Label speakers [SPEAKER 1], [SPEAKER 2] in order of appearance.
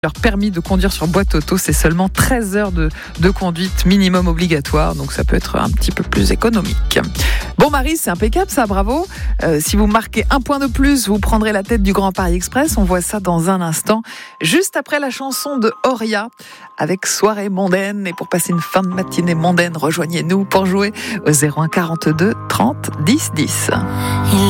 [SPEAKER 1] Leur permis de conduire sur boîte auto, c'est seulement 13 heures de conduite minimum obligatoire, donc ça peut être un petit peu plus économique. Bon Marie, c'est impeccable ça, bravo. Si vous marquez un point de plus, vous prendrez la tête du Grand Paris Express. On voit ça dans un instant, juste après la chanson de Horia avec Soirée mondaine. Et pour passer une fin de matinée mondaine, rejoignez-nous pour jouer au 01 42 30 10 10.